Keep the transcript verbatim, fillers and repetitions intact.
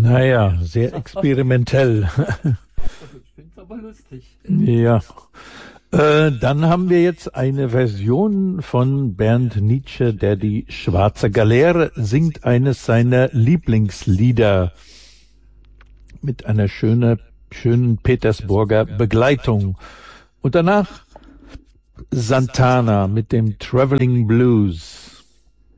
Naja, sehr experimentell. Ich finde es aber lustig. Ja. Äh, dann haben wir jetzt eine Version von Bernd Nietzsche, der die Schwarze Galeere singt, eines seiner Lieblingslieder mit einer schönen, schönen Petersburger Begleitung. Und danach Santana mit dem Traveling Blues.